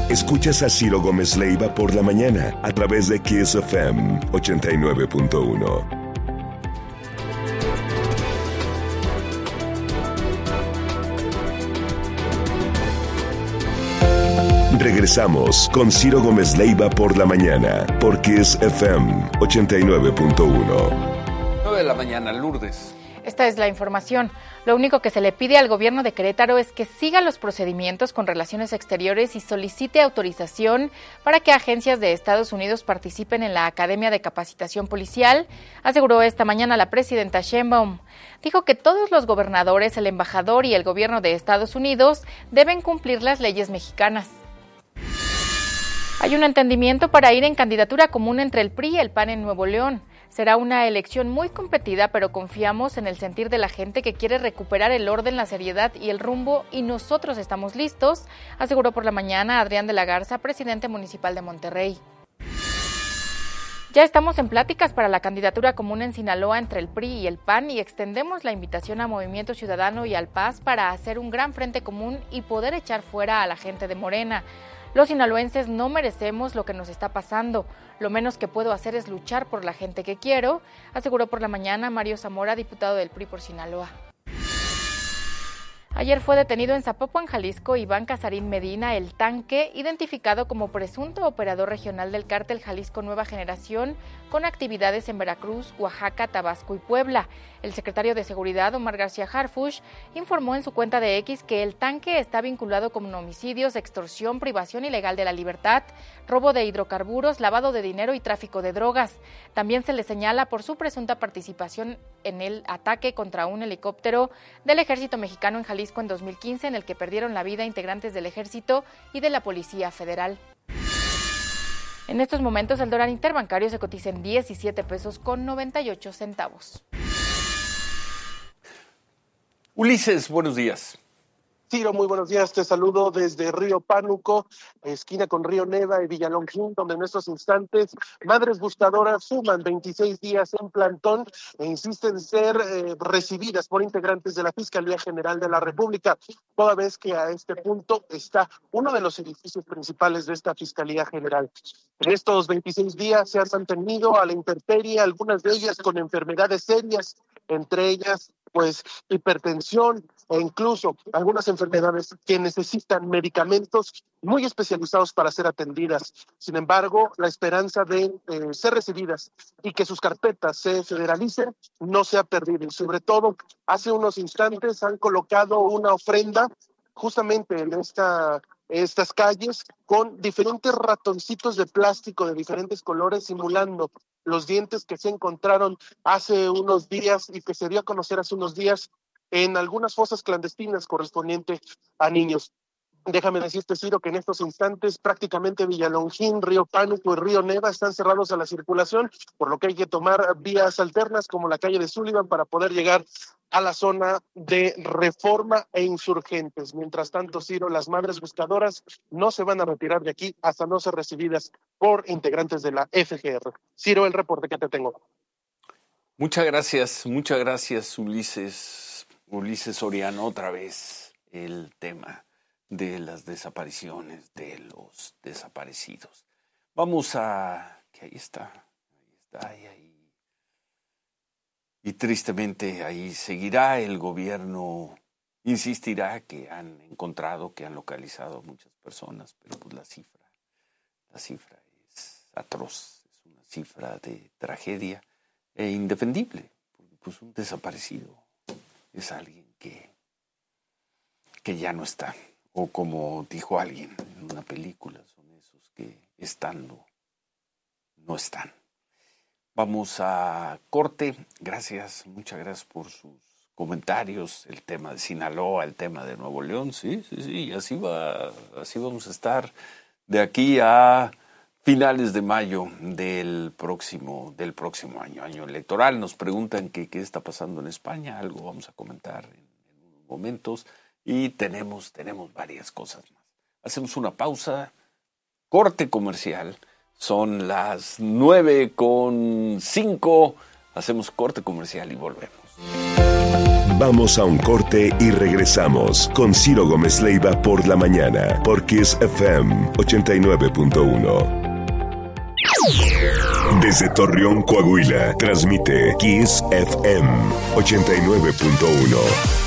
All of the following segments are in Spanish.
Escuchas a Ciro Gómez Leiva por la mañana a través de Kiss FM 89.1. Regresamos con Ciro Gómez Leiva por la mañana por Kiss FM 89.1. 9 de la mañana, Lourdes. Esta es la información. Lo único que se le pide al gobierno de Querétaro es que siga los procedimientos con Relaciones Exteriores y solicite autorización para que agencias de Estados Unidos participen en la Academia de Capacitación Policial, aseguró esta mañana la presidenta Sheinbaum. Dijo que todos los gobernadores, el embajador y el gobierno de Estados Unidos deben cumplir las leyes mexicanas. Hay un entendimiento para ir en candidatura común entre el PRI y el PAN en Nuevo León. Será una elección muy competida, pero confiamos en el sentir de la gente que quiere recuperar el orden, la seriedad y el rumbo, y nosotros estamos listos, aseguró por la mañana Adrián de la Garza, presidente municipal de Monterrey. Ya estamos en pláticas para la candidatura común en Sinaloa entre el PRI y el PAN y extendemos la invitación a Movimiento Ciudadano y al PAS para hacer un gran frente común y poder echar fuera a la gente de Morena. Los sinaloenses no merecemos lo que nos está pasando. Lo menos que puedo hacer es luchar por la gente que quiero, aseguró por la mañana Mario Zamora, diputado del PRI por Sinaloa. Ayer fue detenido en Zapopan, Jalisco, Iván Casarín Medina, el Tanque, identificado como presunto operador regional del cártel Jalisco Nueva Generación, con actividades en Veracruz, Oaxaca, Tabasco y Puebla. El secretario de Seguridad, Omar García Harfuch, informó en su cuenta de X que el Tanque está vinculado con homicidios, extorsión, privación ilegal de la libertad, robo de hidrocarburos, lavado de dinero y tráfico de drogas. También se le señala por su presunta participación en el ataque contra un helicóptero del Ejército Mexicano en Jalisco en 2015, en el que perdieron la vida integrantes del Ejército y de la Policía Federal. En estos momentos el dólar interbancario se cotiza en 17 pesos con 98 centavos. Ulises, buenos días. Ciro, muy buenos días. Te saludo desde Río Pánuco, esquina con Río Neva y Villalongín, donde en estos instantes madres buscadoras suman 26 días en plantón e insisten ser recibidas por integrantes de la Fiscalía General de la República, toda vez que a este punto está uno de los edificios principales de esta Fiscalía General. En estos 26 días se han mantenido a la intemperie, algunas de ellas con enfermedades serias, entre ellas pues hipertensión e incluso algunas enfermedades que necesitan medicamentos muy especializados para ser atendidas. Sin embargo, la esperanza de ser recibidas y que sus carpetas se federalicen no se ha perdido. Y sobre todo, hace unos instantes han colocado una ofrenda justamente en estas calles con diferentes ratoncitos de plástico de diferentes colores simulando los dientes que se encontraron hace unos días y que se dio a conocer hace unos días en algunas fosas clandestinas correspondientes a niños. Déjame decirte, Ciro, que en estos instantes prácticamente Villalongín, Río Pánuco y Río Neva están cerrados a la circulación, por lo que hay que tomar vías alternas como la calle de Sullivan para poder llegar a la zona de Reforma e Insurgentes. Mientras tanto, Ciro, las madres buscadoras no se van a retirar de aquí hasta no ser recibidas por integrantes de la FGR. Ciro, el reporte que te tengo. Muchas gracias, Ulises Soriano, otra vez el tema de las desapariciones, de los desaparecidos. Vamos a... que ahí está, ahí. Y tristemente ahí seguirá, el gobierno insistirá que han encontrado, que han localizado a muchas personas, pero pues la cifra es atroz, es una cifra de tragedia e indefendible, porque pues un desaparecido es alguien que ya no está. O como dijo alguien en una película, son esos que estando no están. Vamos a corte. Gracias, muchas gracias por sus comentarios. El tema de Sinaloa, el tema de Nuevo León, sí, así vamos a estar de aquí a finales de mayo del próximo año electoral. Nos preguntan qué está pasando en España, algo vamos a comentar en unos momentos. Y tenemos varias cosas más. Hacemos una pausa, corte comercial. Son las 9:05. Hacemos corte comercial y volvemos. Vamos a un corte y regresamos con Ciro Gómez Leiva por la mañana, por Kiss FM 89.1. Desde Torreón, Coahuila, transmite Kiss FM 89.1.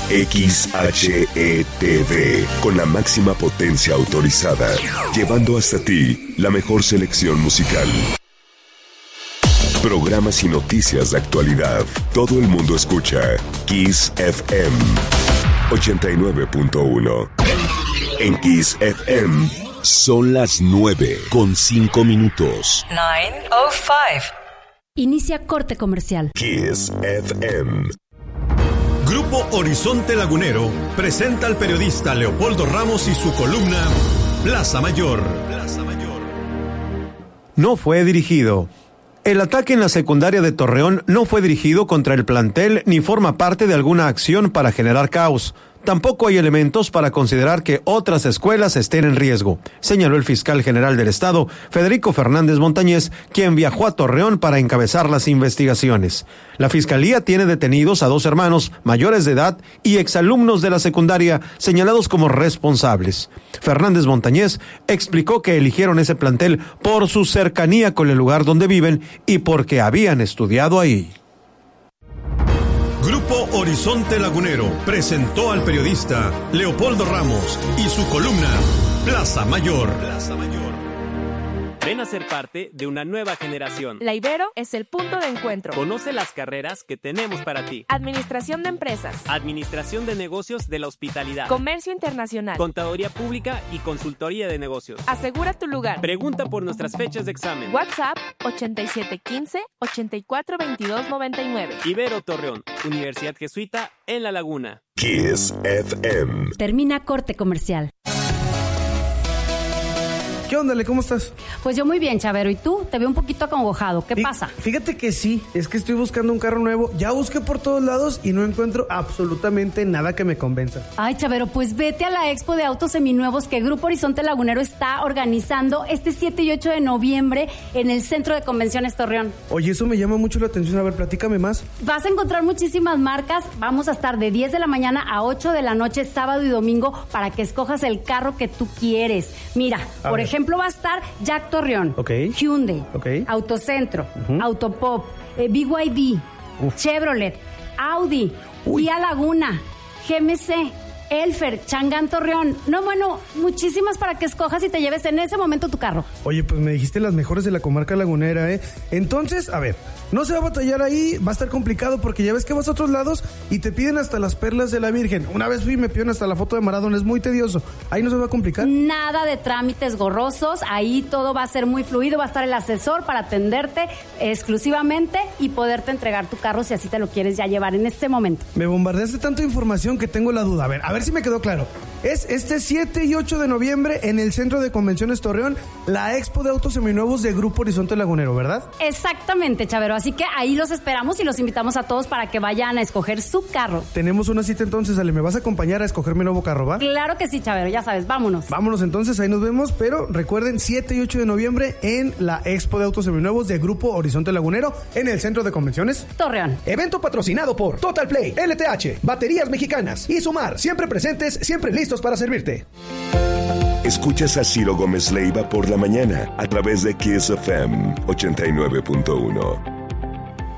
XHETV, con la máxima potencia autorizada, llevando hasta ti la mejor selección musical. Programas y noticias de actualidad. Todo el mundo escucha Kiss FM 89.1. En Kiss FM son las 9:05. 9:05. Inicia corte comercial. Kiss FM. Grupo Horizonte Lagunero presenta al periodista Leopoldo Ramos y su columna Plaza Mayor. No fue dirigido. El ataque en la secundaria de Torreón no fue dirigido contra el plantel ni forma parte de alguna acción para generar caos. Tampoco hay elementos para considerar que otras escuelas estén en riesgo, señaló el fiscal general del Estado, Federico Fernández Montañez, quien viajó a Torreón para encabezar las investigaciones. La Fiscalía tiene detenidos a 2 hermanos mayores de edad y exalumnos de la secundaria señalados como responsables. Fernández Montañez explicó que eligieron ese plantel por su cercanía con el lugar donde viven y porque habían estudiado ahí. Grupo Horizonte Lagunero presentó al periodista Leopoldo Ramos y su columna Plaza Mayor. Ven a ser parte de una nueva generación. La Ibero es el punto de encuentro. Conoce las carreras que tenemos para ti. Administración de empresas. Administración de negocios de la hospitalidad. Comercio internacional. Contaduría pública y consultoría de negocios. Asegura tu lugar. Pregunta por nuestras fechas de examen. WhatsApp 8715-842299. Ibero Torreón, Universidad Jesuita en La Laguna. Kiss FM. Termina corte comercial. ¿Qué onda, Ale? ¿Cómo estás? Pues yo muy bien, Chavero. ¿Y tú? Te veo un poquito acongojado. ¿Qué pasa? Fíjate que sí. Es que estoy buscando un carro nuevo. Ya busqué por todos lados y no encuentro absolutamente nada que me convenza. Ay, Chavero, pues vete a la expo de autos seminuevos que Grupo Horizonte Lagunero está organizando este 7 y 8 de noviembre en el Centro de Convenciones Torreón. Oye, eso me llama mucho la atención. A ver, platícame más. Vas a encontrar muchísimas marcas. Vamos a estar de 10 de la mañana a 8 de la noche, sábado y domingo, para que escojas el carro que tú quieres. Mira, por ejemplo, va a estar Jack Torreón, Hyundai, Autocentro, Autopop, BYD, Chevrolet, Audi, Kia Laguna, GMC, Elfer, Changán Torreón. No, bueno, muchísimas para que escojas y te lleves en ese momento tu carro. Oye, pues me dijiste las mejores de la comarca lagunera, ¿eh? Entonces, a ver, no se va a batallar ahí, va a estar complicado porque ya ves que vas a otros lados y te piden hasta las perlas de la Virgen. Una vez fui y me pidieron hasta la foto de Maradona, es muy tedioso. ¿Ahí no se va a complicar? Nada de trámites gorrosos, ahí todo va a ser muy fluido, va a estar el asesor para atenderte exclusivamente y poderte entregar tu carro si así te lo quieres ya llevar en este momento. Me bombardeaste tanta información que tengo la duda. A ver si me quedó claro. Es este 7 y 8 de noviembre en el Centro de Convenciones Torreón, la Expo de Autos Seminuevos de Grupo Horizonte Lagunero, ¿verdad? Exactamente, Chavero. Así que ahí los esperamos y los invitamos a todos para que vayan a escoger su carro. Tenemos una cita entonces, Ale. ¿Me vas a acompañar a escoger mi nuevo carro, va? Claro que sí, Chavero. Ya sabes, vámonos. Vámonos entonces, ahí nos vemos. Pero recuerden, 7 y 8 de noviembre en la Expo de Autos Seminuevos de Grupo Horizonte Lagunero en el Centro de Convenciones Torreón. Evento patrocinado por Total Play, LTH, Baterías Mexicanas y Sumar. Siempre presentes, siempre listos para servirte. Escuchas a Ciro Gómez Leiva por la mañana a través de Kiss FM 89.1.